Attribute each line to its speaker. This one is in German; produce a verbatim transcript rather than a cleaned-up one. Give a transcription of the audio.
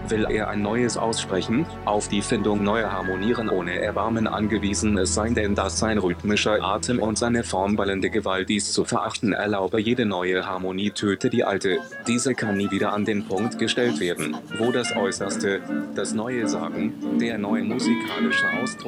Speaker 1: Will er ein neues aussprechen, auf die Findung neuer Harmonien ohne Erbarmen angewiesen es sein, denn dass sein rhythmischer Atem und seine formballende Gewalt dies zu verachten erlaube, jede neue Harmonie töte die alte. Diese kann nie wieder an den Punkt gestellt werden, wo das Äußerste, das neue Sagen, der neue musikalische Ausdruck